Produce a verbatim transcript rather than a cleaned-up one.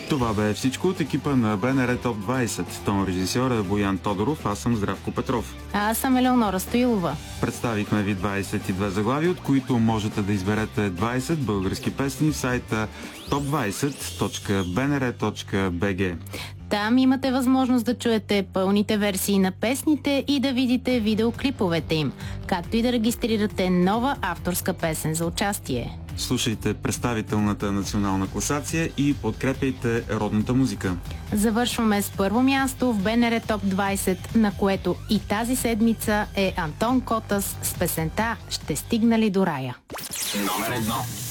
Това бе всичко от екипа на БНР Топ двайсет. Тон режисьор е Боян Тодоров, аз съм Здравко Петров. А аз съм Елеонора Стоилова. Представихме ви двайсет и две заглавия, от които можете да изберете двайсет български песни в сайта топ двайсет точка би ен ар точка би джи. Там имате възможност да чуете пълните версии на песните и да видите видеоклиповете им, както и да регистрирате нова авторска песен за участие. Слушайте представителната национална класация и подкрепяйте родната музика. Завършваме с първо място в БНР Топ двайсет, на което и тази седмица е Антон Котас с песента "Ще стигна ли до рая". Номер едно.